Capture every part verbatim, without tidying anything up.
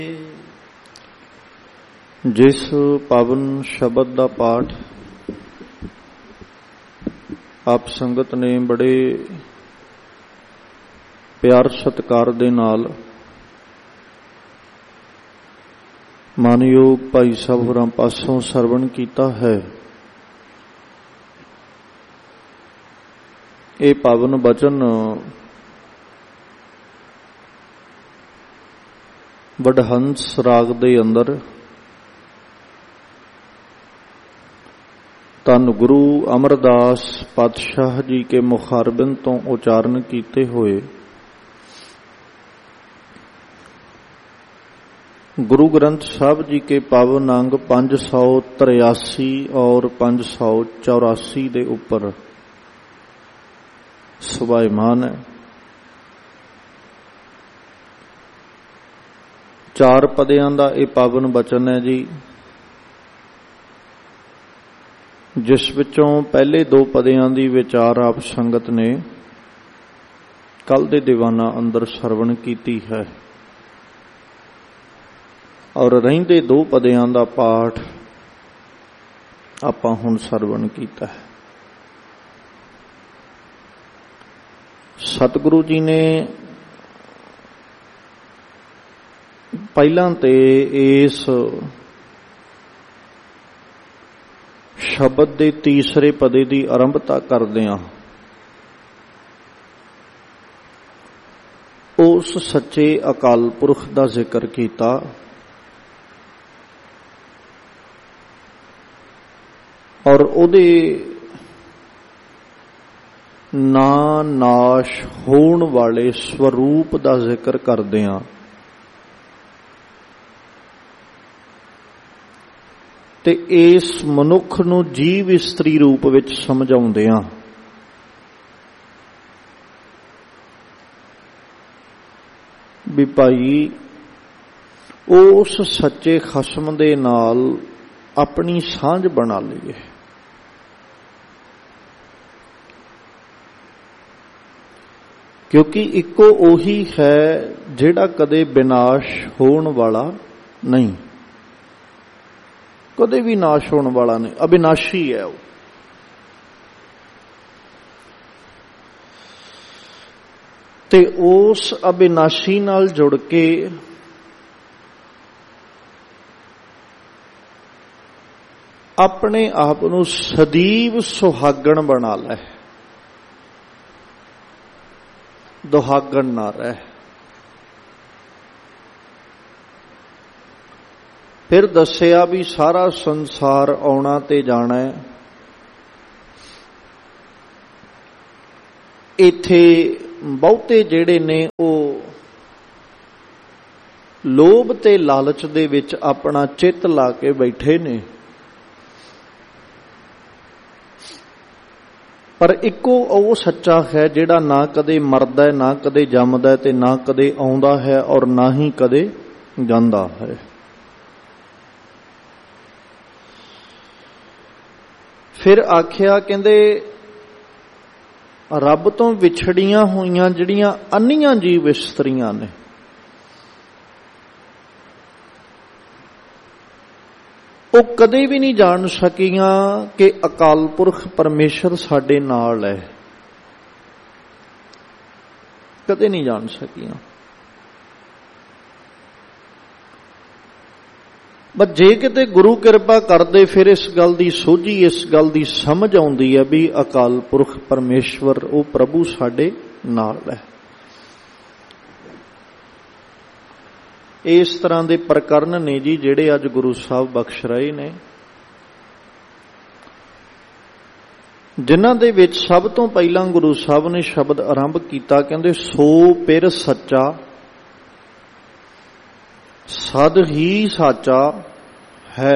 जिस पावन शब्द का पाठ आप संगत ने बड़े प्यार सत्कार दे नाल मानयोग भाई साहब होरां पासों सरवण कीता है। ये पावन बचन वडहंस राग दे अंदर धन गुरु अमरदास पातशाह जी के मुखारबिंद तो उचारण किए हुए गुरु ग्रंथ साहब जी के पावन अंग पांच सौ तिरासी और पांच सौ चौरासी के उपर सुभायमान है। चार पदियां दा ये पावन बचन है जी, जिस विचों पहले दो पदियां दी विचार आप संगत ने कल दे दीवाना अंदर सरवण कीती है और रहिंदे दो पदियां दा पाठ आपां हुण सरवण कीता है। सतगुरु जी ने पहलां ते इस शब्द दे तीसरे पदे की आरंभता करदियां उस सच्चे अकाल पुरख का जिक्र किया और उहदे ना नाश होण वाले स्वरूप का जिक्र करदियां ते इस मनुख नूं जीव इस्त्री रूप विच समझाउंदियां भी भाई उस सच्चे खसम दे नाल अपनी सांझ बना लईए। क्योंकि इको ओही है जिहड़ा कदे विनाश होण वाला नहीं, कदे भी नाश होने वाला नहीं, अविनाशी है वो। ते उस अविनाशी नाल जुड़ के अपने आप नूं सदैव सुहागण बना लै, दुहागण ना रह। फिर दसिया भी सारा संसार आउणा ते जाना है, इत्थे बहुते जिहड़े ने वो लोभ ते लालच दे विच अपना चित ला के बैठे ने, पर इको वो सच्चा है जिहड़ा ना कदे मरदा है, ना कदे जमदा है, ते ना कदे आउंदा है और ना ही कदे जांदा है। फिर आखिया कहंदे रब तो विछड़ियां हुईयां जिहड़ियां अन्नियां जीव इस्त्रियां ने, वो कदे भी नहीं जान सकियां कि अकाल पुरख परमेश्वर साडे नाल है, कदे नहीं जान सकियां। बस जे किते गुरु कृपा करदे फिर इस गल दी सोझी, इस गल दी समझ आउंदी है भी अकाल पुरख परमेश्वर वो प्रभु साडे नाल है। इस तरह दे प्रकरण ने जी जिहड़े अज गुरु साहब बख्श रहे ने, जिन्हां दे विच सब तो पहला गुरु साहब ने शब्द आरंभ कीता, कहंदे सो पिर सच्चा सद ही साचा है।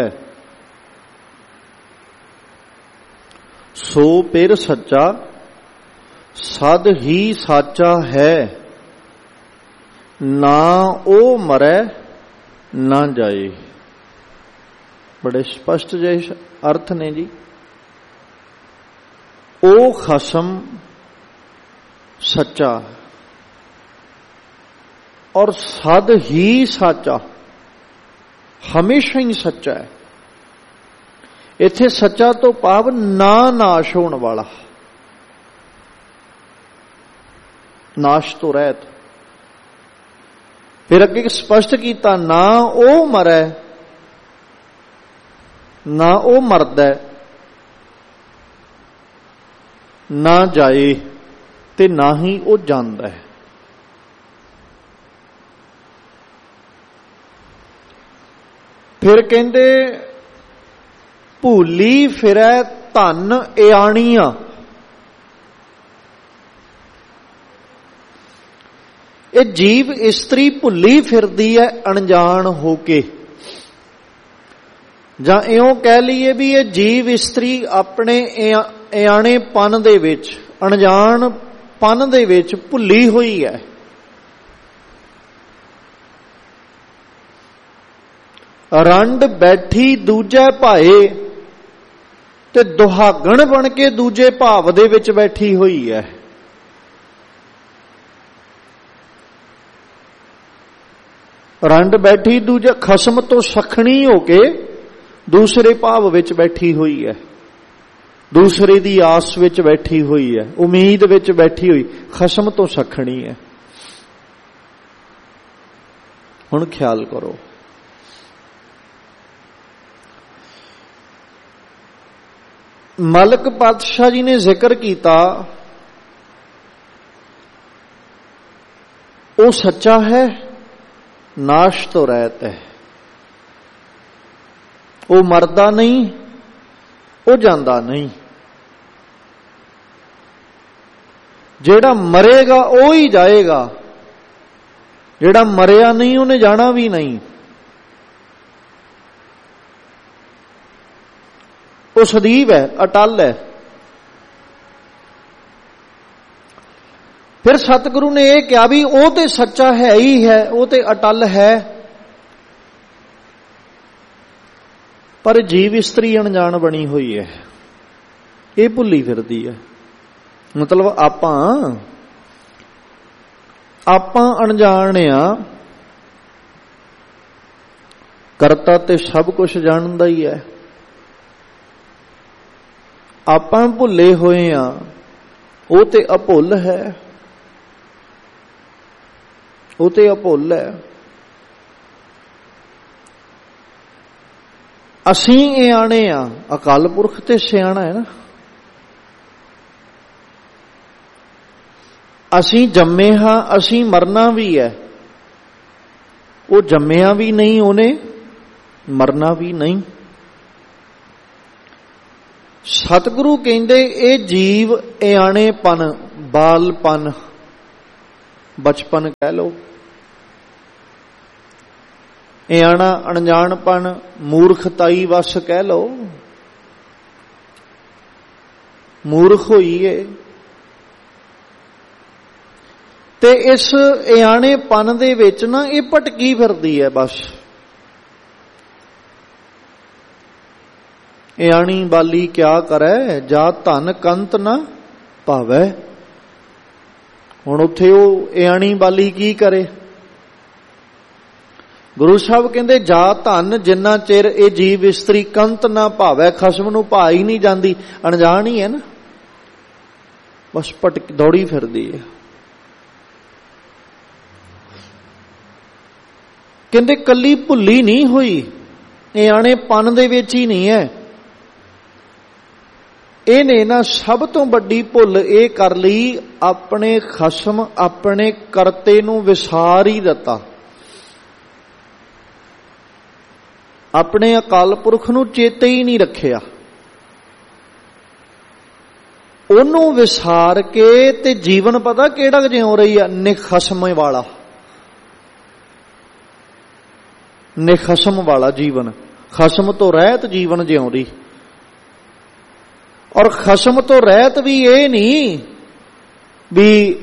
सो पिर सच्चा सद ही साचा है, ना ओ मरै ना जाए। बड़े स्पष्ट जे अर्थ ने जी। ओ खसम सच्चा और सद ही साचा, ਹਮੇਸ਼ਾ ਹੀ ਸੱਚਾ ਹੈ। ਇੱਥੇ ਸੱਚਾ ਤੋਂ ਭਾਵ ਨਾ ਨਾਸ਼ ਹੋਣ ਵਾਲਾ, ਨਾਸ਼ ਤੋਂ ਰਹਿਤ। ਫਿਰ ਅੱਗੇ ਸਪਸ਼ਟ ਕੀਤਾ, ਨਾ ਉਹ ਮਰੈ ਨਾ ਉਹ ਮਰਦਾ, ਨਾ ਜਾਏ ਤੇ ਨਾ ਹੀ ਉਹ ਜਾਂਦਾ ਹੈ। ਫਿਰ ਕਹਿੰਦੇ ਭੂਲੀ ਫਿਰੈ ਧਨ ਇਆਣੀਆਂ। ਇਹ ਜੀਵ ਇਸਤਰੀ ਭੁੱਲੀ ਫਿਰਦੀ ਹੈ ਅਣਜਾਣ ਹੋ ਕੇ, ਜਾਂ ਇਉਂ ਕਹਿ ਲਈਏ ਵੀ ਇਹ ਜੀਵ ਇਸਤਰੀ ਆਪਣੇ ਇਆਣੇਪਨ ਦੇ ਵਿੱਚ, ਅਣਜਾਣਪਨ ਦੇ ਵਿੱਚ ਭੁੱਲੀ ਹੋਈ ਹੈ। ਰੰਡ ਬੈਠੀ ਦੂਜੇ ਭਾਏ, ਤੇ ਦੁਹਾਗਣ ਬਣ ਕੇ ਦੂਜੇ ਭਾਵ ਦੇ ਵਿੱਚ ਬੈਠੀ ਹੋਈ ਹੈ। ਰੰਡ ਬੈਠੀ ਦੂਜੇ, ਖਸਮ ਤੋਂ ਸਖਣੀ ਹੋ ਕੇ ਦੂਸਰੇ ਭਾਵ ਵਿੱਚ ਬੈਠੀ ਹੋਈ ਹੈ, ਦੂਸਰੇ ਦੀ ਆਸ ਵਿੱਚ ਬੈਠੀ ਹੋਈ ਹੈ, ਉਮੀਦ ਵਿੱਚ ਬੈਠੀ ਹੋਈ, ਖਸਮ ਤੋਂ ਸਖਣੀ ਹੈ। ਹੁਣ ਖਿਆਲ ਕਰੋ, ਮਲਕ ਪਾਤਸ਼ਾਹ ਜੀ ਨੇ ਜ਼ਿਕਰ ਕੀਤਾ ਉਹ ਸੱਚਾ ਹੈ, ਨਾਸ਼ ਤੋਂ ਰਹਿਤ ਹੈ। ਉਹ ਮਰਦਾ ਨਹੀਂ, ਉਹ ਜਾਂਦਾ ਨਹੀਂ। ਜਿਹੜਾ ਮਰੇਗਾ ਉਹ ਹੀ ਜਾਏਗਾ, ਜਿਹੜਾ ਮਰਿਆ ਨਹੀਂ ਉਹਨੇ ਜਾਣਾ ਵੀ ਨਹੀਂ। ਉਹ ਸਦੀਵ ਹੈ, ਅਟਲ ਹੈ। ਫਿਰ ਸਤਿਗੁਰੂ ਨੇ ਇਹ ਕਿਹਾ ਵੀ ਉਹ ਤੇ ਸੱਚਾ ਹੈ ਹੀ ਹੈ, ਉਹ ਤੇ ਅਟਲ ਹੈ, ਪਰ ਜੀਵ ਇਸਤਰੀ ਅਣਜਾਣ ਬਣੀ ਹੋਈ ਹੈ, ਇਹ ਭੁੱਲੀ ਫਿਰਦੀ ਹੈ। ਮਤਲਬ ਆਪਾਂ ਆਪਾਂ ਅਣਜਾਣ ਆ, ਕਰਤਾ ਤੇ ਸਭ ਕੁਝ ਜਾਣਦਾ ਹੀ ਹੈ। ਆਪਾਂ ਭੁੱਲੇ ਹੋਏ ਆ, ਉਹ ਤੇ ਅਭੁੱਲ ਹੈ, ਉਹ ਤੇ ਅਭੁੱਲ ਹੈ। ਅਸੀਂ ਇਆਣੇ ਆ, ਅਕਾਲ ਪੁਰਖ ਤੇ ਸਿਆਣਾ ਹੈ ਨਾ। ਅਸੀਂ ਜੰਮੇ ਹਾਂ, ਅਸੀਂ ਮਰਨਾ ਵੀ ਹੈ। ਉਹ ਜੰਮਿਆ ਵੀ ਨਹੀਂ, ਉਹਨੇ ਮਰਨਾ ਵੀ ਨਹੀਂ। ਸਤਿਗੁਰੂ ਕਹਿੰਦੇ ਇਹ ਜੀਵ ਇਆਣੇਪਨ, ਬਾਲਪਨ, ਬਚਪਨ ਕਹਿ ਲਓ, ਇਆਣਾ ਅਣਜਾਣਪਨ, ਮੂਰਖਤਾਈ ਵਸ ਕਹਿ ਲਓ, ਮੂਰਖ ਹੋਈਏ। ਤੇ ਇਸ ਇਆਣੇਪਨ ਦੇ ਵਿੱਚ ਨਾ ਇਹ ਭਟਕੀ ਫਿਰਦੀ ਹੈ ਬਸ। ਇਆਣੀ ਬਾਲੀ ਕਿਆ ਕਰੈ, ਜਾ ਧਨ ਕੰਤ ਨਾ ਭਾਵੈ। ਹੁਣ ਉੱਥੇ ਉਹ ਇਆਣੀ ਬਾਲੀ ਕੀ ਕਰੇ? ਗੁਰੂ ਸਾਹਿਬ ਕਹਿੰਦੇ ਜਾ ਧਨ, ਜਿੰਨਾ ਚਿਰ ਇਹ ਜੀਵ ਇਸਤਰੀ ਕੰਤ ਨਾ ਭਾਵੈ, ਖਸਮ ਨੂੰ ਭਾ ਹੀ ਨਹੀਂ ਜਾਂਦੀ, ਅਣਜਾਣ ਹੀ ਹੈ ਨਾ, ਬਸ ਭਟਕ ਦੌੜੀ ਫਿਰਦੀ ਹੈ। ਕਹਿੰਦੇ ਕੱਲੀ ਭੁੱਲੀ ਨਹੀਂ ਹੋਈ, ਇਆਣੇਪਨ ਦੇ ਵਿੱਚ ਹੀ ਨਹੀਂ ਹੈ। ਇਹਨੇ ਨਾ ਸਭ ਤੋਂ ਵੱਡੀ ਭੁੱਲ ਇਹ ਕਰ ਲਈ, ਆਪਣੇ ਖਸਮ, ਆਪਣੇ ਕਰਤੇ ਨੂੰ ਵਿਸਾਰ ਹੀ ਦਿੱਤਾ। ਆਪਣੇ ਅਕਾਲ ਪੁਰਖ ਨੂੰ ਚੇਤੇ ਹੀ ਨਹੀਂ ਰੱਖਿਆ। ਉਹਨੂੰ ਵਿਸਾਰ ਕੇ ਤੇ ਜੀਵਨ ਪਤਾ ਕਿਹੜਾ ਜਿਉਂ ਰਹੀ ਆ? ਨਿਖਸਮ ਵਾਲਾ, ਨਿਖਸਮ ਵਾਲਾ ਜੀਵਨ, ਖਸਮ ਤੋਂ ਰਹਿਤ ਜੀਵਨ ਜਿਉਂ ਰਹੀ। ਔਰ ਖਸਮ ਤੋਂ ਰਹਿਤ ਵੀ ਇਹ ਨਹੀਂ ਵੀ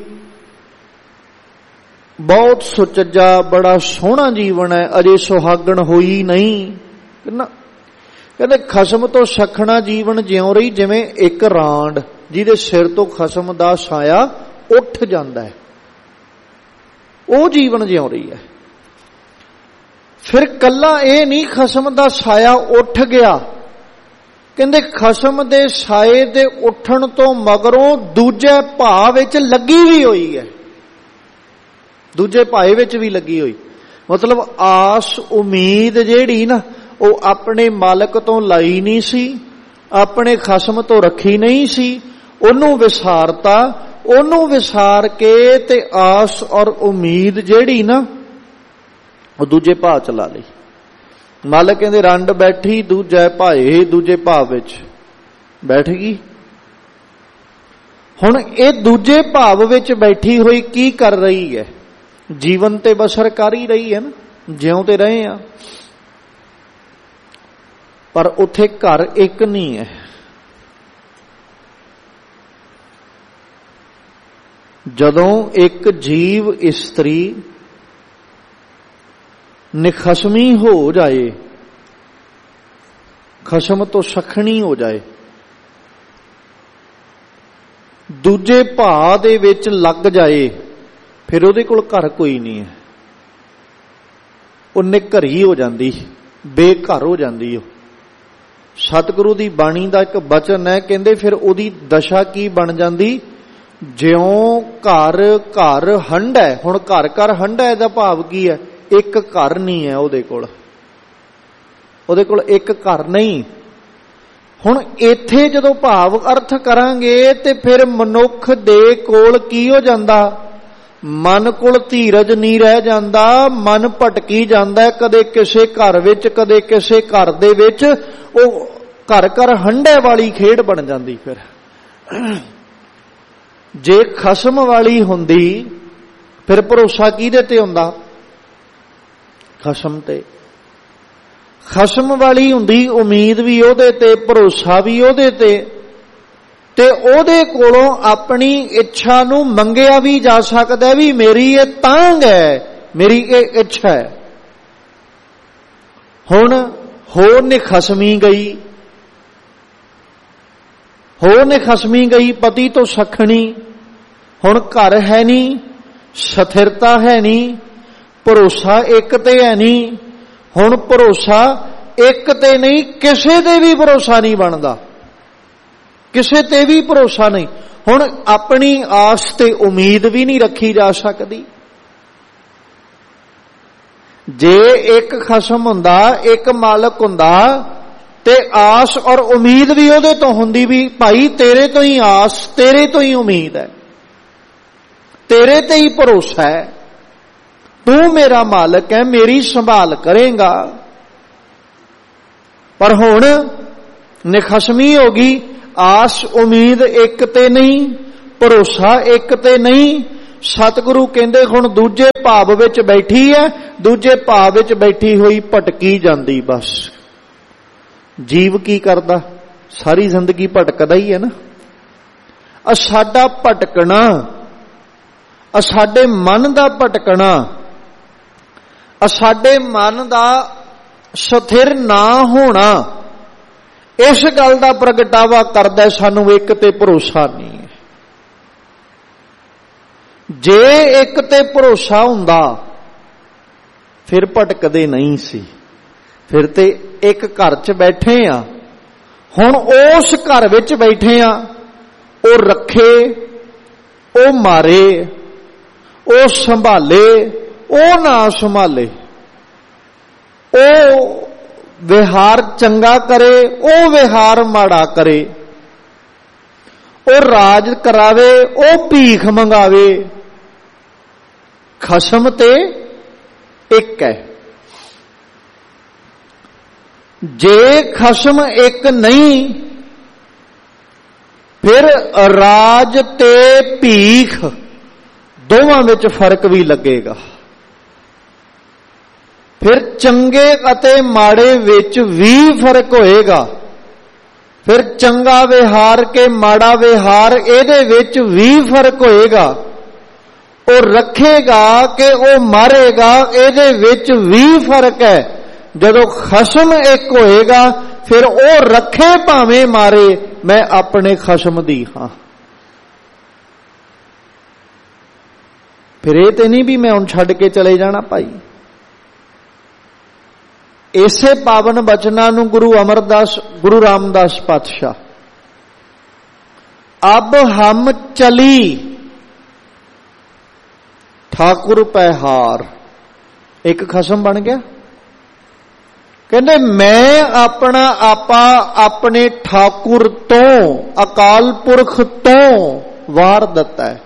ਬਹੁਤ ਸੁਚੱਜਾ ਬੜਾ ਸੋਹਣਾ ਜੀਵਨ ਹੈ, ਅਜੇ ਸੁਹਾਗਣ ਹੋਈ ਨਹੀਂ ਨਾ। ਕਹਿੰਦੇ ਖਸਮ ਤੋਂ ਸਖਣਾ ਜੀਵਨ ਜਿਉਂ ਰਹੀ ਜਿਵੇਂ ਇੱਕ ਰਾਂਡ ਜਿਹਦੇ ਸਿਰ ਤੋਂ ਖਸਮ ਦਾ ਸਾਇਆ ਉੱਠ ਜਾਂਦਾ ਹੈ, ਉਹ ਜੀਵਨ ਜਿਉਂ ਰਹੀ ਹੈ। फिर कल्ला ये नहीं खसम दा साया उठ गया, कहंदे खसम दे साए दे उठण तो मगरों दूजे भाव विच लगी भी हुई है, दूजे भाए विच भी लगी हुई। मतलब आस उम्मीद जिहड़ी ना वो अपने मालक तो लाई नहीं सी, अपने खसम तो रखी नहीं सी, ओनू विसारता, ओनू विसार के ते आस और उम्मीद जिहड़ी ना वो दूजे भाव चला ली। मालक कहंदे रंड बैठी दूजे भाए, दूजे भाव विच बैठ गई। हुण ये दूजे भाव विच बैठी हुई की कर रही है? जीवन ते बसर कर ही रही है ना, ज्यों ते रहे हैं, पर उथे घर एक नहीं है। जदों एक जीव इस्त्री निखसमी हो जाए, खसम तो सखणी हो जाए, दूजे भाव दे विच लग जाए, फिर उहदे कोल घर कोई नहीं है, वो निघरी हो जाती, बेघर हो जाती। सतगुरु दी बाणी दा एक बचन है, कहंदे फिर उहदी दशा की बन जाती, ज्यों घर घर हंड है। हुण घर घर हंड है दा भाव की है? एक घर नहीं है उहदे कोल, उहदे कोल एक घर नहीं। हुण इत्थे जदों भाव अर्थ करांगे ते फिर मनुख दे कोल की हो जांदा? मन कोल धीरज नहीं रह जांदा, मन भटकी जांदा, कदे किसे घर विच कदे किसे घर दे विच, ओ घर घर हंडे वाली खेड बन जांदी। फिर जे खसम वाली हुंदी फिर भरोसा किहदे ते हुंदा? खसम ते। खसम वाली हुंदी उम्मीद भी ओहदे ते, भरोसा भी ओहदे ते, ते ओहदे कोलों अपनी इच्छा नूं मंगिया भी जा सकदा है, भी मेरी ये तांग है, मेरी ये इच्छा है। हुण हो निखसमी गई, हो निखसमी गई, पति तो सखणी, हुण घर है नहीं, स्थिरता है नहीं, भरोसा एक ते है नहीं। हुण भरोसा एक ते नहीं, किसे ते भी भरोसा नहीं बनदा, किसे ते भी भरोसा नहीं। हुण अपनी आस ते उम्मीद भी नहीं रखी जा सकती। जे एक खसम हुंदा, एक मालक हुंदा, ते आस और उम्मीद भी ओहदे तो हुंदी, भी भाई तेरे तो ही आस, तेरे तो ही उम्मीद है, तेरे ते ही भरोसा है, तू मेरा मालक है, मेरी संभाल करेगा। पर हुण निखसमी होगी, आस उम्मीद एक ते नहीं, भरोसा एक ते नहीं। सतगुरु कहंदे हुण दूजे भाव विच बैठी है, दूजे भाव विच बैठी हुई भटकी जांदी। बस जीव की करदा? सारी जिंदगी भटकदा ही है ना। आ साडा भटकना, आ साडे मन दा भटकना, आ साडे मन दा स्थिर ना होना, इस गल दा प्रगटावा करदा सानू एक ते भरोसा नहीं है। जे एक ते भरोसा हुंदा फिर भटकदे नहीं सी। फिर ते एक घर च बैठे आ, हुण उस घर विच बैठे आ, ओ रखे, ओ मारे, ओ संभाले, ओ ना संभाले, ओ विहार चंगा करे, ओ विहार माड़ा करे, ओ राज करावे, ओ भीख मंगावे, खसम ते एक है। जे खसम एक नहीं, फिर राज ते भीख दोवां विच फर्क भी लगेगा। फिर चंगे अते माड़े विच भी फर्क होएगा। फिर चंगा विहार के माड़ा विहार इहदे विच भी फर्क होएगा। वो रखेगा कि वो मारेगा, इहदे विच भी फर्क है। जदों खसम एक होएगा फिर वो रखे भावें मारे, मैं अपने खसम दी हां। फिर ये तो नहीं भी मैं हुण छड्ड के चले जाना भाई, ਇਸੇ ਪਾਵਨ ਬਚਨਾਂ ਨੂੰ ਗੁਰੂ ਅਮਰਦਾਸ ਗੁਰੂ ਰਾਮਦਾਸ ਪਾਤਸ਼ਾਹ ਅਬ ਹਮ ਚਲੀ ਠਾਕੁਰ ਪਹਿਹਾਰ, ਇੱਕ ਖਸਮ ਬਣ ਗਿਆ। ਕਹਿੰਦੇ ਮੈਂ ਆਪਣਾ ਆਪਾ ਆਪਣੇ ਠਾਕੁਰ ਤੋਂ, ਅਕਾਲ ਪੁਰਖ ਤੋਂ ਵਾਰ ਦਿੱਤਾ ਹੈ।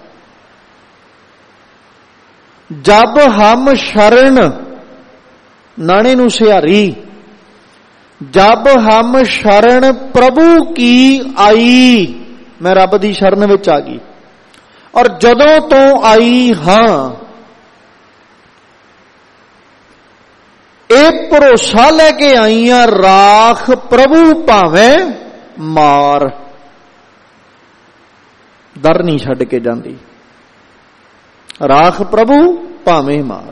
ਜਬ ਹਮ ਸ਼ਰਨ, ਨਾਣੇ ਨੂੰ ਸਿਹਾਰੀ, ਜਬ ਹਮ ਸ਼ਰਨ ਪ੍ਰਭੂ ਕੀ ਆਈ, ਮੈਂ ਰੱਬ ਦੀ ਸ਼ਰਨ ਵਿੱਚ ਆ ਗਈ। ਔਰ ਜਦੋਂ ਤੋਂ ਆਈ ਹਾਂ, ਇਹ ਭਰੋਸਾ ਲੈ ਕੇ ਆਈ ਹਾਂ, ਰਾਖ ਪ੍ਰਭੂ ਭਾਵੇਂ ਮਾਰ, ਦਰ ਨਹੀਂ ਛੱਡ ਕੇ ਜਾਂਦੀ। ਰਾਖ ਪ੍ਰਭੂ ਭਾਵੇਂ ਮਾਰ।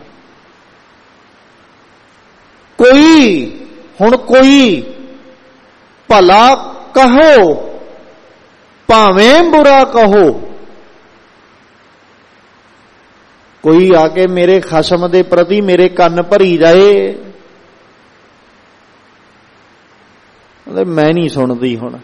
ਕੋਈ ਹੁਣ ਕੋਈ ਭਲਾ ਕਹੋ ਭਾਵੇਂ ਬੁਰਾ ਕਹੋ, ਕੋਈ ਆ ਕੇ ਮੇਰੇ ਖਸਮ ਦੇ ਪ੍ਰਤੀ ਮੇਰੇ ਕੰਨ ਭਰੀ ਜਾਏ, ਮੈਂ ਨਹੀਂ ਸੁਣਦੀ। ਹੁਣ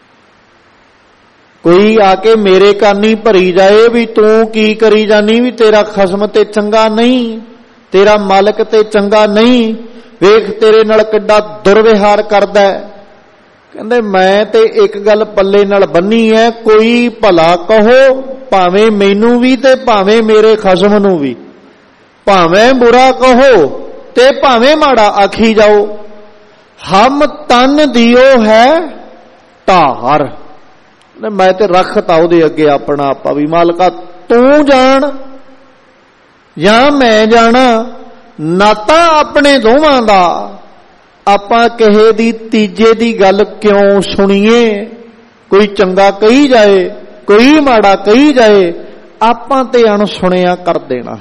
ਕੋਈ ਆ ਕੇ ਮੇਰੇ ਕੰਨ ਹੀ ਭਰੀ ਜਾਏ ਵੀ ਤੂੰ ਕੀ ਕਰੀ ਜਾਨੀ, ਵੀ ਤੇਰਾ ਖਸਮ ਤੇ ਚੰਗਾ ਨਹੀਂ, ਤੇਰਾ ਮਾਲਕ ਤੇ ਚੰਗਾ ਨਹੀਂ, ਵੇਖ ਤੇਰੇ ਨਾਲ ਕਿੱਡਾ ਦੁਰਵਿਹਾਰ ਕਰਦਾ ਹੈ। ਕਹਿੰਦੇ ਮੈਂ ਤੇ ਇੱਕ ਗੱਲ ਪੱਲੇ ਨਾਲ ਬੰਨੀ ਹੈ, ਕੋਈ ਭਲਾ ਕਹੋ ਭਾਵੇਂ ਮੈਨੂੰ ਵੀ ਤੇ ਭਾਵੇਂ ਮੇਰੇ ਖਸਮ ਨੂੰ ਵੀ, ਭਾਵੇਂ ਬੁਰਾ ਕਹੋ ਤੇ ਭਾਵੇਂ ਮਾੜਾ ਆਖੀ ਜਾਓ। ਹਮ ਤਨ ਦਿਓ ਹੈ ਧਾਰ, ਮੈਂ ਤੇ ਰੱਖਤਾ ਉਹਦੇ ਅੱਗੇ ਆਪਣਾ ਆਪਾ ਵੀ, ਮਾਲਕਾ ਤੂੰ ਜਾਣ ਜਾਂ ਮੈਂ ਜਾਣਾ, ਨਾਤਾ ਆਪਣੇ ਦੋਵਾਂ ਦਾ। ਆਪਾਂ ਕਿਸੇ ਦੀ ਤੀਜੇ ਦੀ ਗੱਲ ਕਿਉਂ ਸੁਣੀਏ? ਕੋਈ ਚੰਗਾ ਕਹੀ ਜਾਏ, ਕੋਈ ਮਾੜਾ ਕਹੀ ਜਾਏ, ਆਪਾਂ ਤੇ ਅਣਸੁਣਿਆ ਕਰ ਦੇਣਾ।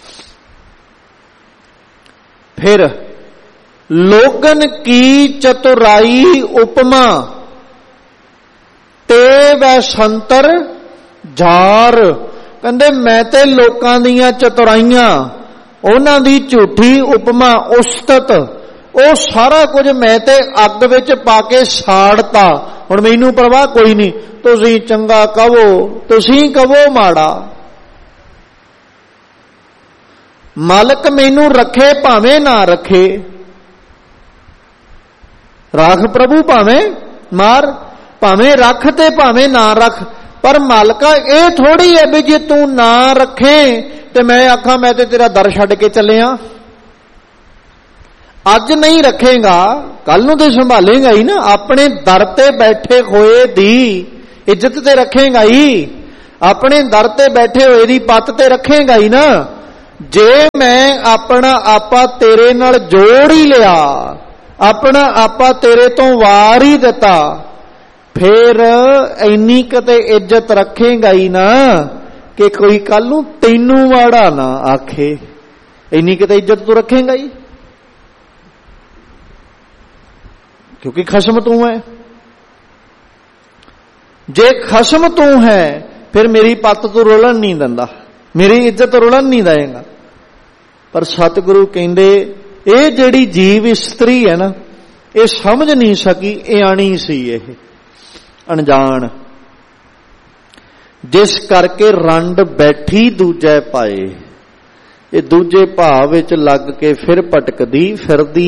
ਫਿਰ ਲੋਗਨ ਕੀ ਚਤੁਰਾਈ ਉਪਮਾ ਤੇ ਵੈ ਸੰਤਰ ਝਾਰ, ਕਹਿੰਦੇ ਮੈਂ ਤੇ ਲੋਕਾਂ ਦੀਆਂ ਚਤੁਰਾਈਆਂ, ਉਹਨਾਂ ਦੀ ਝੂਠੀ ਉਪਮਾ ਉਸਤਤ, ਉਹ ਸਾਰਾ ਕੁਝ ਮੈਂ ਤੇ ਅੱਗ ਵਿੱਚ ਪਾ ਕੇ ਸਾੜਤਾ। ਹੁਣ ਮੈਨੂੰ ਪਰਵਾਹ ਕੋਈ ਨਹੀਂ, ਤੁਸੀਂ ਚੰਗਾ ਕਹੋ, ਤੁਸੀਂ ਕਹੋ ਮਾੜਾ, ਮਾਲਕ ਮੈਨੂੰ ਰੱਖੇ ਭਾਵੇਂ ਨਾ ਰੱਖੇ, ਰਾਖ ਪ੍ਰਭੂ ਭਾਵੇਂ ਮਾਰ, ਭਾਵੇਂ ਰੱਖ ਤੇ ਭਾਵੇਂ ਨਾ ਰੱਖ। ਪਰ ਮਾਲਕਾ ਇਹ ਥੋੜੀ ਹੈ ਵੀ ਜੇ ਤੂੰ ਨਾ ਰੱਖੇ ਤੇ ਮੈਂ ਆਖਾਂ ਮੈਂ ਤੇ ਤੇਰਾ ਦਰ ਛੱਡ ਕੇ ਚੱਲਿਆ। ਅੱਜ ਨਹੀਂ ਰੱਖੇਗਾ ਕੱਲ ਨੂੰ ਤੇ ਸੰਭਾਲੇਗਾ ਹੀ ਨਾ, ਆਪਣੇ ਦਰ ਤੇ ਬੈਠੇ ਹੋਏ ਦੀ ਇੱਜ਼ਤ ਤੇ ਰੱਖੇਗਾ ਹੀ, ਆਪਣੇ ਦਰ ਤੇ ਬੈਠੇ ਹੋਏ ਦੀ ਪੱਤ ਤੇ ਰੱਖੇਗਾ ਹੀ ਨਾ। ਜੇ ਮੈਂ ਆਪਣਾ ਆਪਾ ਤੇਰੇ ਨਾਲ ਜੋੜ ਹੀ ਲਿਆ, ਆਪਣਾ ਆਪਾ ਤੇਰੇ ਤੋਂ ਵਾਰ ਹੀ ਦਿੱਤਾ, ਫਿਰ ਇੰਨੀ ਕਿਤੇ ਇੱਜ਼ਤ ਰੱਖੇਗਾ ਹੀ ਨਾ ਕਿ ਕੋਈ ਕੱਲ ਨੂੰ ਤੈਨੂੰ ਮਾੜਾ ਨਾ ਆਖੇ। ਇੰਨੀ ਕਿਤੇ ਇੱਜ਼ਤ ਤੂੰ ਰੱਖੇਗਾ ਹੀ, ਕਿਉਂਕਿ ਖਸਮ ਤੂੰ ਹੈ। ਜੇ ਖਸਮ ਤੂੰ ਹੈ ਫਿਰ ਮੇਰੀ ਪੱਤ ਤੂੰ ਰੋਲਣ ਨਹੀਂ ਦਿੰਦਾ, ਮੇਰੀ ਇੱਜ਼ਤ ਰੋਲਣ ਨਹੀਂ ਦੇਏਗਾ। ਪਰ ਸਤਿਗੁਰੂ ਕਹਿੰਦੇ ਇਹ ਜਿਹੜੀ ਜੀਵ ਇਸਤਰੀ ਹੈ ਨਾ, ਇਹ ਸਮਝ ਨਹੀਂ ਸਕੀ, ਇਆਣੀ ਸੀ, ਇਹ ਅਣਜਾਣ, ਜਿਸ ਕਰਕੇ ਰੰਡ ਬੈਠੀ ਦੂਜੇ ਪਾਏ। ਇਹ ਦੂਜੇ ਭਾਵ ਵਿੱਚ ਲੱਗ ਕੇ ਫਿਰ ਭਟਕਦੀ ਫਿਰਦੀ